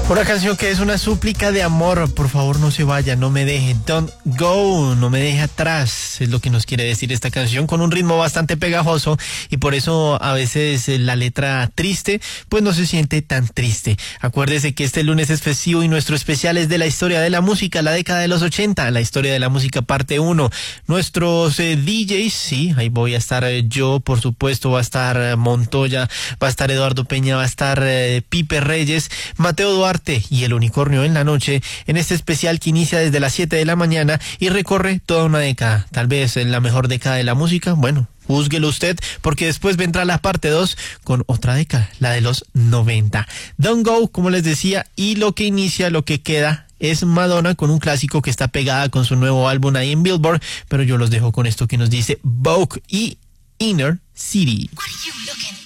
Una canción que es una súplica de amor. Por favor, no se vaya, no me deje. Don't go, no me deje atrás. Es lo que nos quiere decir esta canción, con un ritmo bastante pegajoso, y por eso a veces la letra triste pues no se siente tan triste. Acuérdese que este lunes es festivo y nuestro especial es de la historia de la música, la década de los 80, la historia de la música parte 1. Nuestros DJs, sí, ahí voy a estar yo, por supuesto, va a estar Montoya, va a estar Eduardo Peña, va a estar Pipe Reyes, Mateo Duarte y el Unicornio en la noche, en este especial que inicia desde las 7 de la mañana y recorre toda una década, tal vez la mejor década de la música. Bueno, júzguelo usted, porque después vendrá la parte 2 con otra década, la de los 90. Don't Go, como les decía, y lo que inicia, lo que queda, es Madonna con un clásico que está pegada con su nuevo álbum ahí en Billboard, pero yo los dejo con esto que nos dice Vogue y Inner City. What are you looking